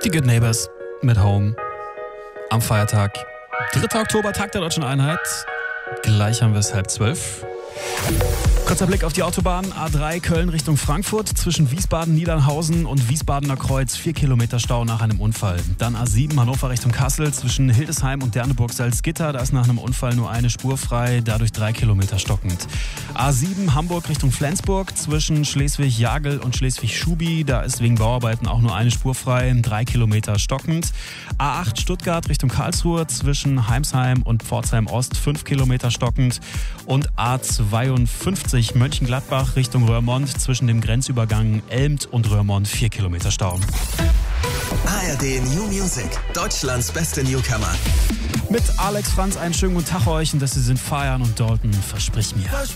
Die Good Neighbors mit Home am Feiertag. 3. Oktober, Tag der Deutschen Einheit. Gleich haben wir es 11:30. Kurzer Blick auf die Autobahn. A3 Köln Richtung Frankfurt. Zwischen Wiesbaden-Niedernhausen und Wiesbadener Kreuz 4 Kilometer Stau nach einem Unfall. Dann A7 Hannover Richtung Kassel. Zwischen Hildesheim und Derneburg-Salzgitter. Da ist nach einem Unfall nur eine Spur frei. Dadurch 3 Kilometer stockend. A7 Hamburg Richtung Flensburg. Zwischen Schleswig-Jagel und Schleswig-Schubi. Da ist wegen Bauarbeiten auch nur eine Spur frei. 3 Kilometer stockend. A8 Stuttgart Richtung Karlsruhe. Zwischen Heimsheim und Pforzheim Ost 5 Kilometer stockend. Und A52 Mönchengladbach Richtung Röhrmond zwischen dem Grenzübergang Elmt und Röhrmond 4 Kilometer Stau. ARD New Music, Deutschlands beste Newcomer. Mit Alex Franz einen schönen guten Tag euch und dass Sie sind feiern und Dalton versprich mir.